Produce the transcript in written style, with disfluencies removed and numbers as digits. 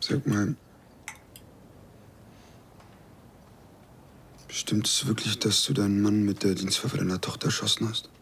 Sag mal, stimmt es wirklich, dass du deinen Mann mit der Dienstwaffe deiner Tochter erschossen hast?